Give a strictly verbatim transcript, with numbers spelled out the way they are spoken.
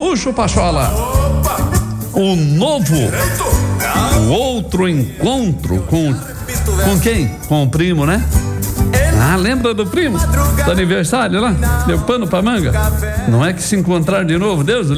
Puxa o Pachola. O novo, o outro encontro com, com quem? Com o primo, né? Ah, lembra do primo? Do aniversário lá? Deu pano pra manga? Não é que se encontraram de novo, Deus?